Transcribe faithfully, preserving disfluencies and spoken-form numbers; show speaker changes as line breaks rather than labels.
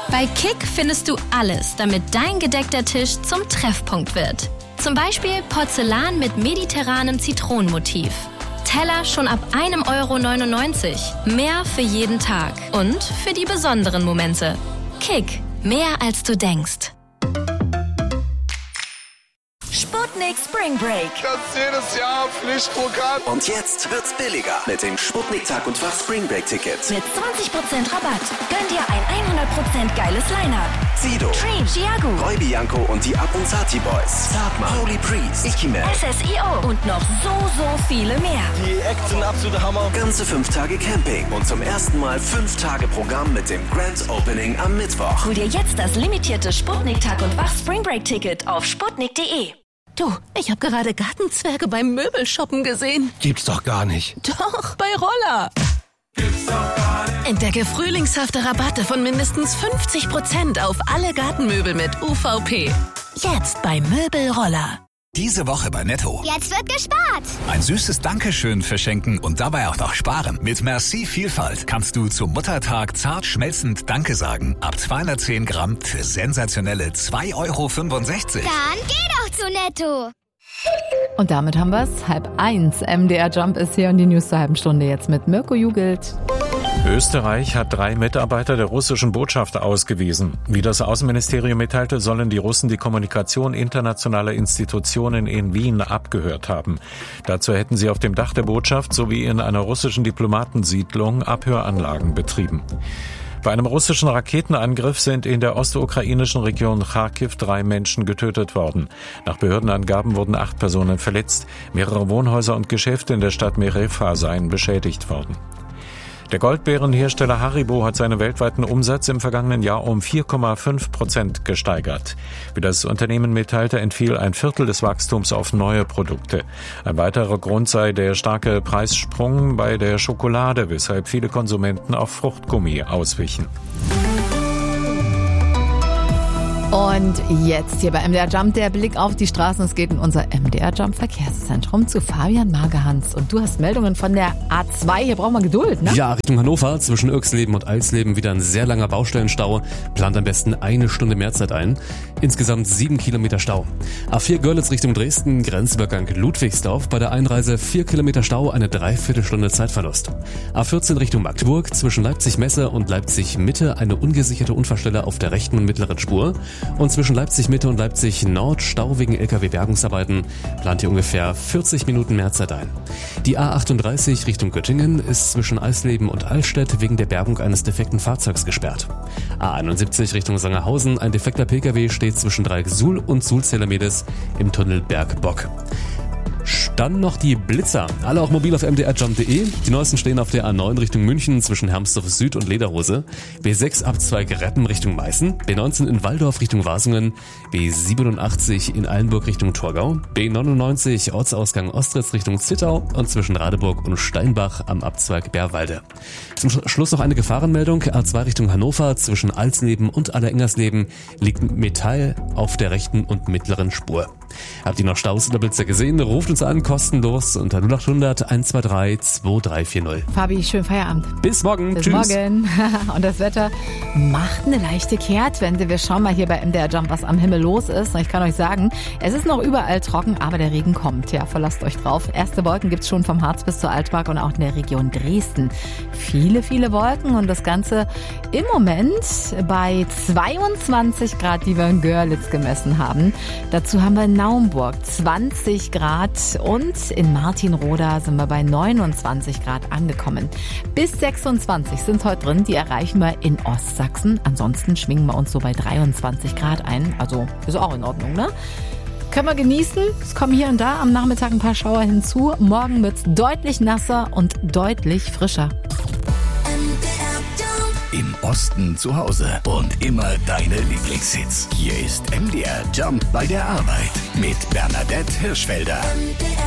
Bei Kick findest du alles, damit dein gedeckter Tisch zum Treffpunkt wird. Zum Beispiel Porzellan mit mediterranem Zitronenmotiv. Teller schon ab ein Euro neunundneunzig. Mehr für jeden Tag und für die besonderen Momente. Kick, mehr als du denkst.
Sputnik Spring Break.
Das ist jedes Jahr Pflichtprogramm.
Und jetzt wird's billiger mit dem Sputnik Tag und Fach Spring Break Ticket.
Mit zwanzig Prozent Rabatt. Gönn dir ein hundert Prozent geiles Line-Up.
Sido,
Dream, Chiago,
Roy Bianco und die Abunzati Boys. Zartmann, Holy Priest, Ikiman,
S S I O und noch so, so viele mehr.
Die Acts sind absolute Hammer.
Ganze fünf Tage Camping und zum ersten Mal fünf Tage Programm mit dem Grand Opening am Mittwoch.
Hol dir jetzt das limitierte Sputnik Tag und Fach Spring Break Ticket auf sputnik punkt de.
Du, ich habe gerade Gartenzwerge beim Möbelshoppen gesehen.
Gibt's doch gar nicht.
Doch, bei Roller.
Gibt's doch gar nicht.
Entdecke frühlingshafte Rabatte von mindestens fünfzig Prozent auf alle Gartenmöbel mit U V P. Jetzt bei Möbelroller.
Diese Woche bei Netto.
Jetzt wird gespart.
Ein süßes Dankeschön verschenken und dabei auch noch sparen. Mit Merci Vielfalt kannst du zum Muttertag zart schmelzend Danke sagen. Ab zweihundertzehn Gramm für sensationelle zwei Euro fünfundsechzig.
Dann geh doch zu Netto.
Und damit haben wir es. Halb eins. M D R Jump ist hier und die News zur halben Stunde jetzt mit Mirko Jugelt.
Österreich hat drei Mitarbeiter der russischen Botschaft ausgewiesen. Wie das Außenministerium mitteilte, sollen die Russen die Kommunikation internationaler Institutionen in Wien abgehört haben. Dazu hätten sie auf dem Dach der Botschaft sowie in einer russischen Diplomatensiedlung Abhöranlagen betrieben. Bei einem russischen Raketenangriff sind in der ostukrainischen Region Charkiw drei Menschen getötet worden. Nach Behördenangaben wurden acht Personen verletzt. Mehrere Wohnhäuser und Geschäfte in der Stadt Merefa seien beschädigt worden. Der Goldbeerenhersteller Haribo hat seinen weltweiten Umsatz im vergangenen Jahr um vier Komma fünf Prozent gesteigert. Wie das Unternehmen mitteilte, entfiel ein Viertel des Wachstums auf neue Produkte. Ein weiterer Grund sei der starke Preissprung bei der Schokolade, weshalb viele Konsumenten auf Fruchtgummi auswichen.
Und jetzt hier bei M D R Jump der Blick auf die Straßen. Es geht in unser M D R Jump Verkehrszentrum zu Fabian Magerhans. Und du hast Meldungen von der A zwei. Hier braucht man Geduld, ne?
Ja, Richtung Hannover, zwischen Irxleben und Eisleben wieder ein sehr langer Baustellenstau. Plant am besten eine Stunde Mehrzeit ein. Insgesamt sieben Kilometer Stau. A vier Görlitz Richtung Dresden, Grenzübergang Ludwigsdorf. Bei der Einreise vier Kilometer Stau, eine Dreiviertelstunde Zeitverlust. A vierzehn Richtung Magdeburg, zwischen Leipzig-Messe und Leipzig-Mitte eine ungesicherte Unfallstelle auf der rechten und mittleren Spur. Und zwischen Leipzig-Mitte und Leipzig-Nord Stau wegen L K W-Bergungsarbeiten. Plant hier ungefähr vierzig Minuten Mehrzeit ein. Die A achtunddreißig Richtung Göttingen ist zwischen Eisleben und Allstedt wegen der Bergung eines defekten Fahrzeugs gesperrt. A einundsiebzig Richtung Sangerhausen, ein defekter Pkw steht zwischen Dreieck Suhl und Suhl-Zelamedes im Tunnel Bergbock. Dann noch die Blitzer. Alle auch mobil auf m d r jump punkt de. Die neuesten stehen auf der A neun Richtung München zwischen Hermsdorf Süd und Lederhose. B sechs Abzweig Reppen Richtung Meißen. B neunzehn in Walldorf Richtung Wasungen. B siebenundachtzig in Eilenburg Richtung Torgau. B neunundneunzig Ortsausgang Ostritz Richtung Zittau und zwischen Radeburg und Steinbach am Abzweig Bärwalde. Zum Schluss noch eine Gefahrenmeldung. A zwei Richtung Hannover zwischen Alsleben und Allerengersleben liegt Metall auf der rechten und mittleren Spur. Habt ihr noch Staus oder Blitzer gesehen? Ruft uns an, kostenlos unter null acht hundert eins zwei drei zwei drei vier null.
Fabi, schönen Feierabend.
Bis morgen.
Bis
Tschüss.
morgen. Und das Wetter macht eine leichte Kehrtwende. Wir schauen mal hier bei M D R Jump, was am Himmel los ist. Ich kann euch sagen, es ist noch überall trocken, aber der Regen kommt. Ja, verlasst euch drauf. Erste Wolken gibt's schon vom Harz bis zur Altmark und auch in der Region Dresden. Viele, viele Wolken und das Ganze im Moment bei zweiundzwanzig Grad, die wir in Görlitz gemessen haben. Dazu haben wir in Naumburg zwanzig Grad und in Martinroda sind wir bei neunundzwanzig Grad angekommen. Bis sechsundzwanzig sind heute drin, die erreichen wir in Ostsachsen. Ansonsten schwingen wir uns so bei dreiundzwanzig Grad ein, also ist auch in Ordnung, ne? Können wir genießen. Es kommen hier und da am Nachmittag ein paar Schauer hinzu. Morgen wird's deutlich nasser und deutlich frischer.
Im Osten zu Hause und immer deine Lieblingshits. Hier ist M D R Jump bei der Arbeit mit Bernadette Hirschfelder.